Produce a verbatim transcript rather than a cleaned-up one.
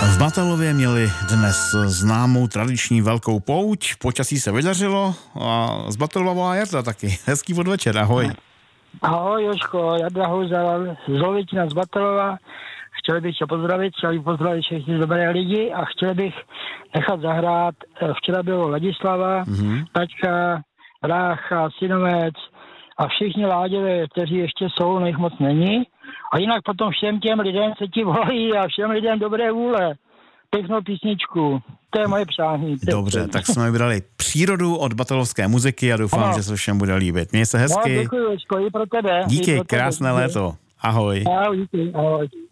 V Batalově měli dnes známou tradiční velkou pouť, počasí se vydařilo a z Batalova volá Jarda taky. Hezký podvečer, ahoj. Ahoj Jožko, Jarda Houzal z Lovitina z Batalova. Chtěl bych tě pozdravit, chtěl bych pozdravit všechny dobré lidi a chtěl bych nechat zahrát. Včera bylo Ladislava, mm-hmm. taťka, brácha, synovec a všichni láděvé, kteří ještě jsou, no jich moc není. A jinak potom všem těm lidem se ti volají a všem lidem dobré vůle. Pěknou písničku. To je moje přání. Dobře, tak jsme vybrali přírodu od batalovské muziky a doufám, ano. že se všem bude líbit. Měj se hezky. No, děkuji, Jožko, i pro tebe. Díky, pro tebe. krásné léto. Ahoj. Ahoj, díky, ahoj.